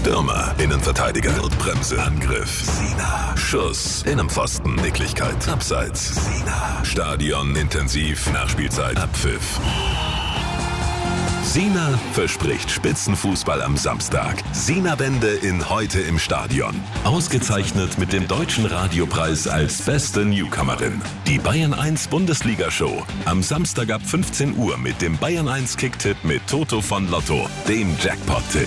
Stürmer, Innenverteidiger, Notbremse, Angriff, Sina, Schuss, Innenpfosten, Nicklichkeit, Abseits, Sina, Stadion, intensiv, Nachspielzeit, Abpfiff. Sina verspricht Spitzenfußball am Samstag. Sina-Bände in Heute im Stadion. Ausgezeichnet mit dem Deutschen Radiopreis als beste Newcomerin. Die Bayern 1 Bundesliga-Show. Am Samstag ab 15 Uhr mit dem Bayern 1 Kicktipp mit Toto von Lotto, dem Jackpot-Tipp.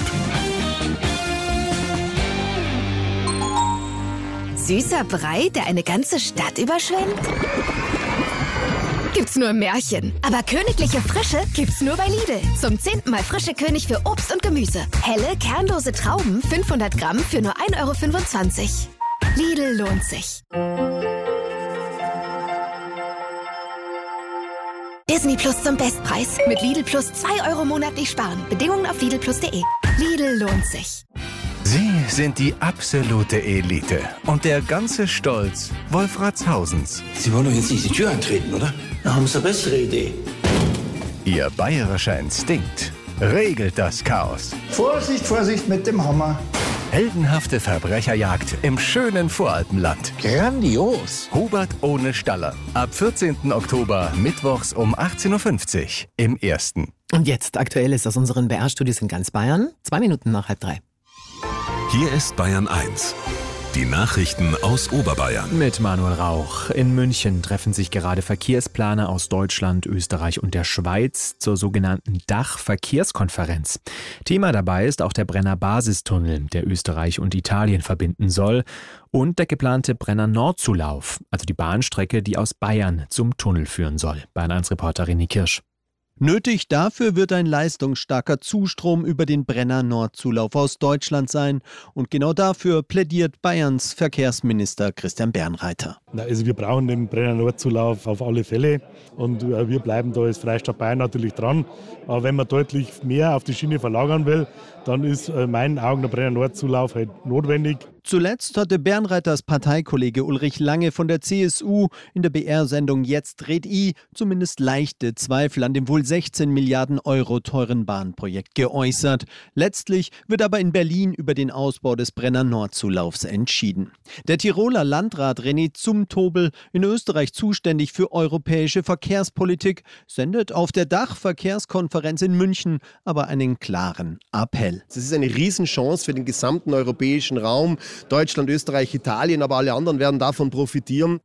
Süßer Brei, der eine ganze Stadt überschwemmt? Gibt's nur im Märchen. Aber königliche Frische gibt's nur bei Lidl. Zum 10. Mal frische König für Obst und Gemüse. Helle, kernlose Trauben, 500 Gramm für nur 1,25 €. Lidl lohnt sich. Disney Plus zum Bestpreis. Mit Lidl Plus 2 € monatlich sparen. Bedingungen auf lidlplus.de. Lidl lohnt sich. Sie sind die absolute Elite und der ganze Stolz Wolfratshausens. Sie wollen doch jetzt nicht die Tür eintreten, oder? Da haben Sie eine bessere Idee. Ihr bayerischer Instinkt regelt das Chaos. Vorsicht, Vorsicht mit dem Hammer. Heldenhafte Verbrecherjagd im schönen Voralpenland. Grandios. Hubert ohne Staller. Ab 14. Oktober, mittwochs um 18.50 Uhr im Ersten. Und jetzt Aktuelles aus unseren BR-Studios in ganz Bayern. 2 Minuten nach 2:30. Hier ist Bayern 1. Die Nachrichten aus Oberbayern. Mit Manuel Rauch. In München treffen sich gerade Verkehrsplaner aus Deutschland, Österreich und der Schweiz zur sogenannten Dachverkehrskonferenz. Thema dabei ist auch der Brenner Basistunnel, der Österreich und Italien verbinden soll, und der geplante Brenner Nordzulauf, also die Bahnstrecke, die aus Bayern zum Tunnel führen soll. Bayern 1 Reporter René Kirsch. Nötig dafür wird ein leistungsstarker Zustrom über den Brenner Nordzulauf aus Deutschland sein. Und genau dafür plädiert Bayerns Verkehrsminister Christian Bernreiter. Also wir brauchen den Brenner Nordzulauf auf alle Fälle. Und wir bleiben da als Freistaat Bayern natürlich dran. Aber wenn man deutlich mehr auf die Schiene verlagern will, dann ist in meinen Augen der Brenner Nordzulauf halt notwendig. Zuletzt hatte Bernreiters Parteikollege Ulrich Lange von der CSU in der BR-Sendung Jetzt dreht I zumindest leichte Zweifel an dem wohl 16 Milliarden € teuren Bahnprojekt geäußert. Letztlich wird aber in Berlin über den Ausbau des Brenner Nordzulaufs entschieden. Der Tiroler Landrat René Zumtobel, in Österreich zuständig für europäische Verkehrspolitik, sendet auf der Dachverkehrskonferenz in München aber einen klaren Appell. Es ist eine Riesenchance für den gesamten europäischen Raum. Deutschland, Österreich, Italien, aber alle anderen werden davon profitieren.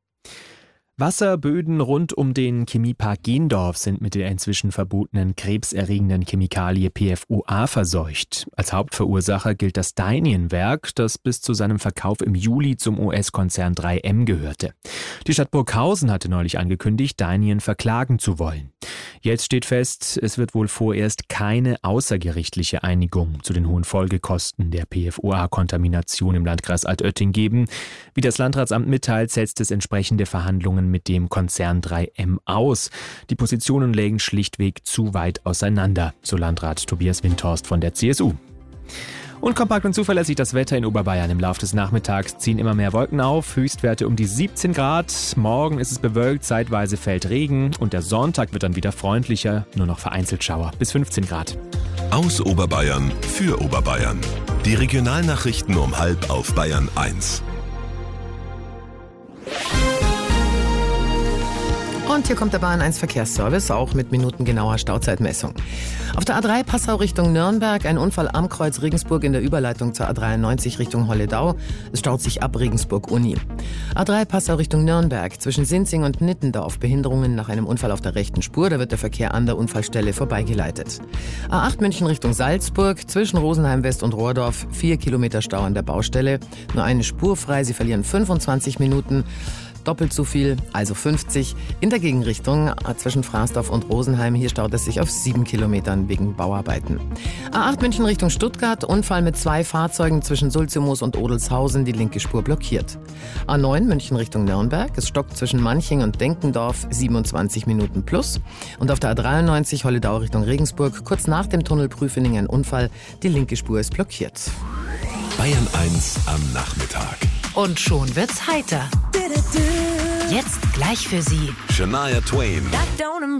Wasserböden rund um den Chemiepark Gendorf sind mit der inzwischen verbotenen krebserregenden Chemikalie PFOA verseucht. Als Hauptverursacher gilt das Dynion-Werk, das bis zu seinem Verkauf im Juli zum US-Konzern 3M gehörte. Die Stadt Burghausen hatte neulich angekündigt, Dynion verklagen zu wollen. Jetzt steht fest, es wird wohl vorerst keine außergerichtliche Einigung zu den hohen Folgekosten der PFOA-Kontamination im Landkreis Altötting geben. Wie das Landratsamt mitteilt, setzt es entsprechende Verhandlungen mit dem Konzern 3M aus. Die Positionen lägen schlichtweg zu weit auseinander, so Landrat Tobias Windhorst von der CSU. Und kompakt und zuverlässig das Wetter in Oberbayern. Im Laufe des Nachmittags ziehen immer mehr Wolken auf, Höchstwerte um die 17 Grad. Morgen ist es bewölkt, zeitweise fällt Regen und der Sonntag wird dann wieder freundlicher, nur noch vereinzelt Schauer bis 15 Grad. Aus Oberbayern für Oberbayern. Die Regionalnachrichten um 12:30 auf Bayern 1. Und hier kommt der Bayern 1 Verkehrsservice, auch mit minutengenauer Stauzeitmessung. Auf der A3 Passau Richtung Nürnberg, ein Unfall am Kreuz Regensburg in der Überleitung zur A93 Richtung Holledau. Es staut sich ab Regensburg-Uni. A3 Passau Richtung Nürnberg, zwischen Sinzing und Nittendorf, Behinderungen nach einem Unfall auf der rechten Spur. Da wird der Verkehr an der Unfallstelle vorbeigeleitet. A8 München Richtung Salzburg, zwischen Rosenheim West und Rohrdorf, 4 Kilometer Stau an der Baustelle. Nur eine Spur frei, Sie verlieren 25 Minuten. Doppelt so viel, also 50. In der Gegenrichtung zwischen Fraßdorf und Rosenheim, hier staut es sich auf 7 Kilometern wegen Bauarbeiten. A8 München Richtung Stuttgart, Unfall mit 2 Fahrzeugen zwischen Sulzimoos und Odelshausen, die linke Spur blockiert. A9 München Richtung Nürnberg, es stockt zwischen Manching und Denkendorf, 27 Minuten plus. Und auf der A93 Holledau Richtung Regensburg, kurz nach dem Tunnel Prüfening ein Unfall, die linke Spur ist blockiert. Bayern 1 am Nachmittag. Und schon wird's heiter. Jetzt gleich für Sie Shania Twain. That don't